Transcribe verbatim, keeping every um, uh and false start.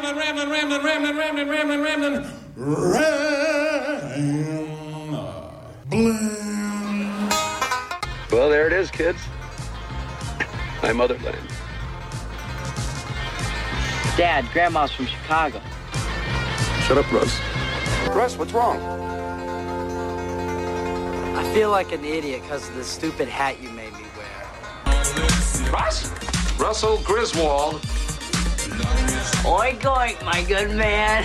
Ramblin', ramblin', ramblin', ramblin', ramblin', ramblin', ramblin'. Well, there it is, kids. My motherland. Dad, Grandma's from Chicago. Shut up, Russ. Russ, what's wrong? I feel like an idiot because of the stupid hat you made me wear. Russ? Russell Griswold. Oink, oink, my good man.